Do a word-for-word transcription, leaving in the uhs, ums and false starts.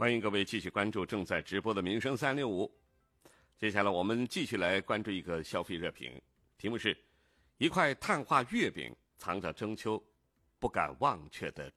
欢迎各位继续关注正在直播的民生三六五。接下来我们继续来关注一个消费热评，题目是一块碳化月饼藏着中秋不敢忘却的